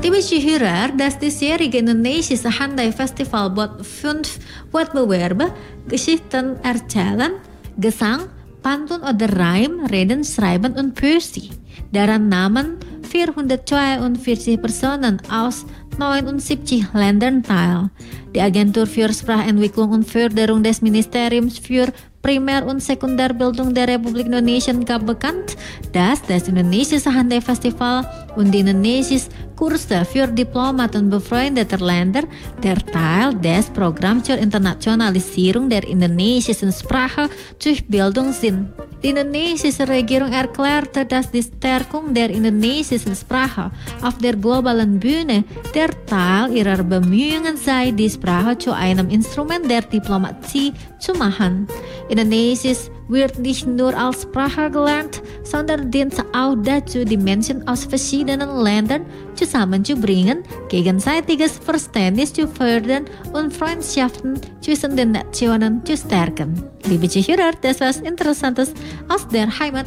Typische Hörer, dass diesjährige indonesische Handai-Festival bot 5 Wettbewerbe, Geschichten erzählen, Gesang, Pantun oder Reim, Reden, Schreiben und Poesie. Daran nahmen 442 Personen aus 79 Ländern teil. Die Agentur für Sprachentwicklung und Förderung des Ministeriums für Primär- und Sekundärbildung der Republik Indonesia gab bekannt, dass das indonesische Handai-Festival und die indonesische Kurse für Diplomaten befreundeter Länder der Teil des Programms zur Internationalisierung der indonesischen Sprache durch Bildung sind. Die indonesische Regierung erklärte, dass die Stärkung der indonesischen Sprache auf der globalen Bühne der Teil ihrer Bemühungen sei, die Sprache zu einem Instrument der Diplomatie zu machen. Indonesisch wird nicht nur als Sprache gelernt, sondern dient auch dazu, die Menschen aus verschiedenen Ländern zusammenzubringen, gegenseitiges Verständnis zu fördern und Freundschaften zwischen den Nationen zu stärken. Liebe Zuhörer, das war Interessantes aus der Heimat.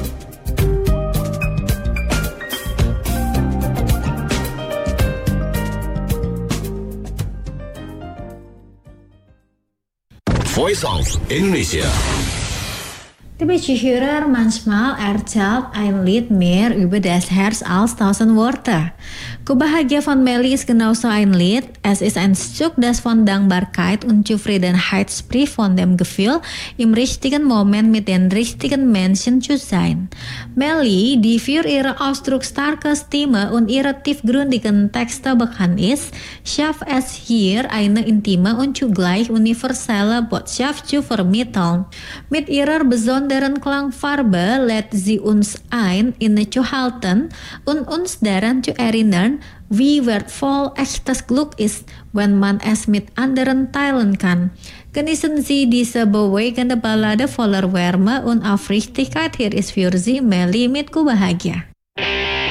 Voice of Indonesia. Liebe Zuhörer, manchmal erzählt ein Lied mehr über das Herz als 1000 Worte. Kubahagia von Melly ist genauso ein Lied. Es ist ein Stück, das von Dankbarkeit und Zufriedenheit spricht, von dem Gefühl, im richtigen Moment mit den richtigen Menschen zu sein. Melly, die für ihre ausdrucksstarke Stimme und ihre tiefgründigen Texte bekannt ist, schafft es hier eine intime und zugleich universelle Botschaft zu vermitteln. Mit ihrer besonderen Klangfarbe lädt sie uns ein, innezuhalten und uns daran zu erinnern, wie wertvoll echtes Glück ist, wenn man es mit anderen teilen kann. Genießen Sie diese bewegende Ballade voller Wärme und Aufrichtigkeit. Hier ist für Sie Melly mit Kubahagia.